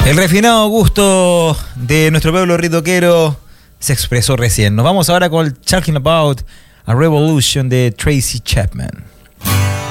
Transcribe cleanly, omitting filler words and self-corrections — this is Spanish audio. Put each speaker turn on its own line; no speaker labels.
El refinado gusto de nuestro pueblo ritoquero se expresó recién. Nos vamos ahora con Talking About a Revolution de Tracy Chapman.